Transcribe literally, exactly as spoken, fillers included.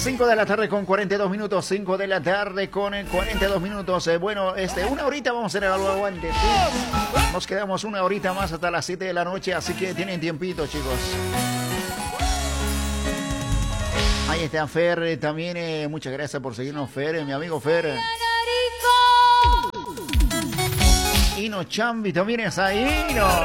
cinco de la tarde con cuarenta y dos minutos, cinco de la tarde con cuarenta y dos minutos. Eh, bueno, este, una horita vamos a hacer algo aguante, ¿sí? Nos quedamos una horita más hasta las siete de la noche, así que tienen tiempito, chicos. Ahí está Fer, eh, también, eh, muchas gracias por seguirnos, Fer, eh, mi amigo Fer. Ino Chambi también es ahí, ¿no?